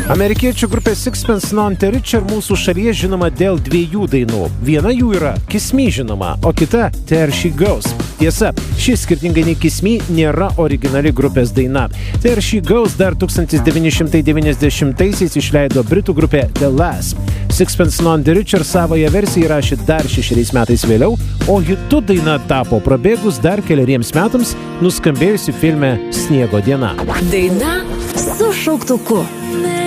Amerikiečių grupė Sixpence None the Richer mūsų šalyje žinoma dėl 2 dainų. Viena jų yra Kiss Me žinoma, o kita There She Goes. Tiesa, ši skirtingai nei Kiss Me nėra originali grupės daina. There She Goes dar 1990-aisiais išleido britų grupė The Lass. Sixpence None the Richer savąją versiją įrašė dar 6 metais vėliau, o hitu daina tapo prabėgus dar 4 metams nuskambėjusi filme Sniego diena. Daina su šauktuku.